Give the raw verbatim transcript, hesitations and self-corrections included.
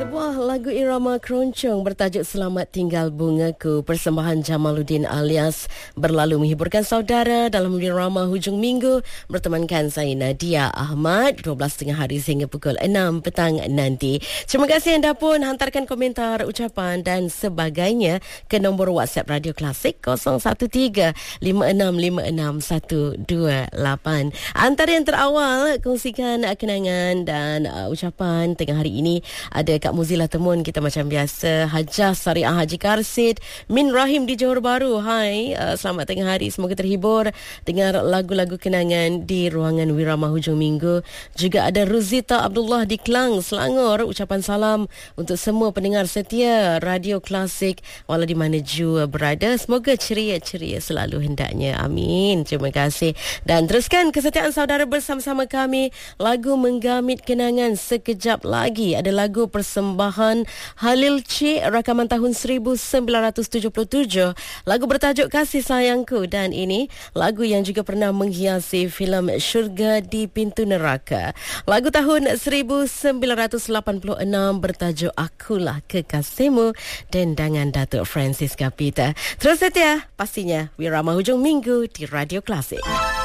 Sebuah lagu irama keroncong bertajuk Selamat Tinggal Bungaku, persembahan Jamaluddin alias berlalu menhiburkan saudara dalam irama hujung minggu bertemankan saya Nadia Ahmad dua belas tiga puluh hari sehingga pukul enam petang nanti. Terima kasih anda pun hantarkan komentar, ucapan dan sebagainya ke nombor WhatsApp Radio Klasik kosong satu tiga lima enam lima enam satu dua lapan. Antara yang terawal kongsikan kenangan dan uh, ucapan tengah hari ini ada Kak Muzila Temun kita macam biasa, Hajah Syariah Haji Karsid, Min Rahim di Johor Bahru. Hai, uh, selamat tengah hari, semoga terhibur dengar lagu-lagu kenangan di ruangan Wirama hujung minggu. Juga ada Ruzita Abdullah di Klang, Selangor, ucapan salam untuk semua pendengar setia Radio Klasik walau di mana jua berada. Semoga ceria-ceria selalu hendaknya. Amin. Terima kasih. Dan teruskan kesetiaan saudara bersama-sama kami. Lagu menggamit kenangan sekejap lagi. Ada lagu persembahan Halil C, rakaman tahun seribu sembilan ratus tujuh puluh tujuh. Lagu bertajuk Kasih Sayangku, dan ini lagu yang juga pernah menghiasi filem Syurga di Pintu Neraka. Lagu tahun seribu sembilan ratus lapan puluh enam bertajuk Akulah Kekasihmu, dendangan Datuk Francis Kapita. Terus setia pastinya Wirama hujung minggu di Radio Klasik.